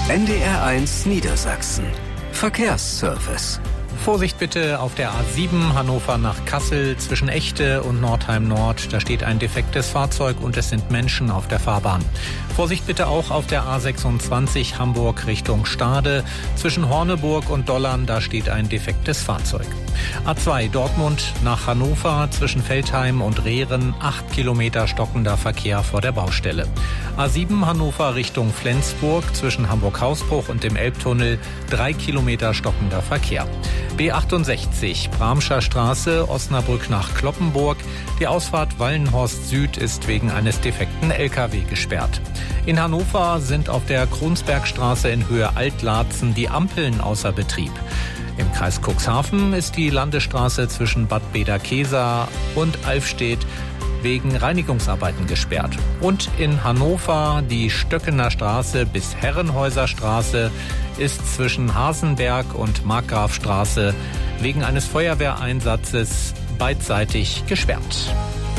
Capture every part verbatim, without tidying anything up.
N D R eins Niedersachsen. Verkehrsservice. Vorsicht bitte auf der A sieben Hannover nach Kassel zwischen Echte und Nordheim Nord. Da steht ein defektes Fahrzeug und es sind Menschen auf der Fahrbahn. Vorsicht bitte auch auf der A sechsundzwanzig Hamburg Richtung Stade. Zwischen Horneburg und Dollern, da steht ein defektes Fahrzeug. A zwei Dortmund nach Hannover zwischen Veltheim und Rehren. acht Kilometer stockender Verkehr vor der Baustelle. A sieben Hannover Richtung Flensburg zwischen Hamburg-Hausbruch und dem Elbtunnel. drei Kilometer stockender Verkehr. B achtundsechzig Bramscher Straße, Osnabrück nach Cloppenburg. Die Ausfahrt Wallenhorst Süd ist wegen eines defekten L K W gesperrt. In Hannover sind auf der Kronsbergstraße in Höhe Altlaatzen die Ampeln außer Betrieb. Im Kreis Cuxhaven ist die Landesstraße zwischen Bad Bederkesa und Alfstedt wegen Reinigungsarbeiten gesperrt. Und in Hannover die Stöckener Straße bis Herrenhäuser Straße ist zwischen Hasenberg und Markgrafstraße wegen eines Feuerwehreinsatzes beidseitig gesperrt.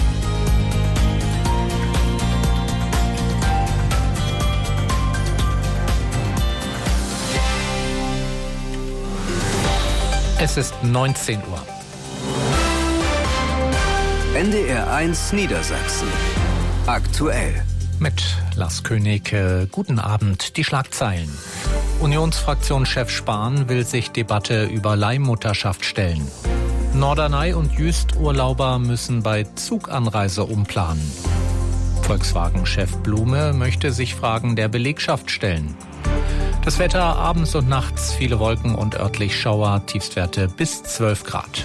Es ist neunzehn Uhr. N D R eins Niedersachsen. Aktuell. Mit Lars König. Guten Abend. Die Schlagzeilen. Unionsfraktionschef Spahn will sich Debatte über Leihmutterschaft stellen. Norderney und Jüst-Urlauber müssen bei Zuganreise umplanen. Volkswagen-Chef Blume möchte sich Fragen der Belegschaft stellen. Das Wetter abends und nachts, viele Wolken und örtlich Schauer, Tiefstwerte bis zwölf Grad.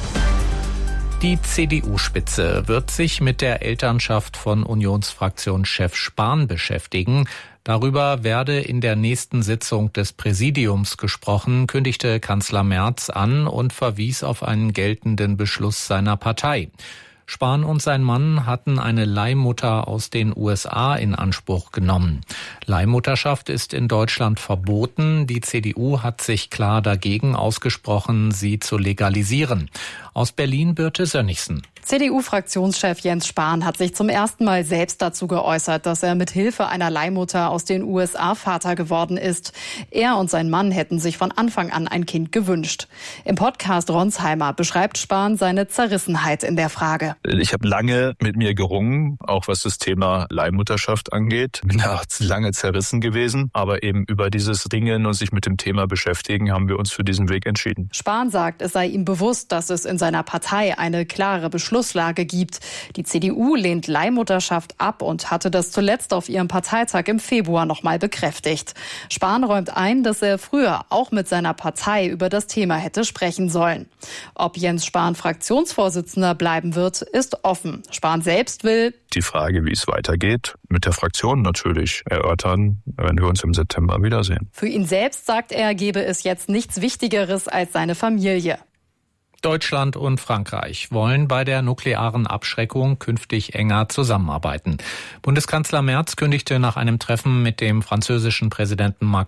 Die C D U-Spitze wird sich mit der Elternschaft von Unionsfraktionschef Spahn beschäftigen. Darüber werde in der nächsten Sitzung des Präsidiums gesprochen, kündigte Kanzler Merz an und verwies auf einen geltenden Beschluss seiner Partei. Spahn und sein Mann hatten eine Leihmutter aus den U S A in Anspruch genommen. Leihmutterschaft ist in Deutschland verboten. Die C D U hat sich klar dagegen ausgesprochen, sie zu legalisieren. Aus Berlin Birte Sönnigsen. C D U-Fraktionschef Jens Spahn hat sich zum ersten Mal selbst dazu geäußert, dass er mit Hilfe einer Leihmutter aus den U S A Vater geworden ist. Er und sein Mann hätten sich von Anfang an ein Kind gewünscht. Im Podcast Ronsheimer beschreibt Spahn seine Zerrissenheit in der Frage. Ich habe lange mit mir gerungen, auch was das Thema Leihmutterschaft angeht. Bin da lange zerrissen gewesen, aber eben über dieses Ringen und sich mit dem Thema beschäftigen, haben wir uns für diesen Weg entschieden. Spahn sagt, es sei ihm bewusst, dass es in seiner Partei eine klare Beschlusslage gibt. Die C D U lehnt Leihmutterschaft ab und hatte das zuletzt auf ihrem Parteitag im Februar nochmal bekräftigt. Spahn räumt ein, dass er früher auch mit seiner Partei über das Thema hätte sprechen sollen. Ob Jens Spahn Fraktionsvorsitzender bleiben wird, ist offen. Spahn selbst will die Frage, wie es weitergeht, mit der Fraktion natürlich erörtern, wenn wir uns im September wiedersehen. Für ihn selbst, sagt er, gebe es jetzt nichts Wichtigeres als seine Familie. Deutschland und Frankreich wollen bei der nuklearen Abschreckung künftig enger zusammenarbeiten. Bundeskanzler Merz kündigte nach einem Treffen mit dem französischen Präsidenten Macron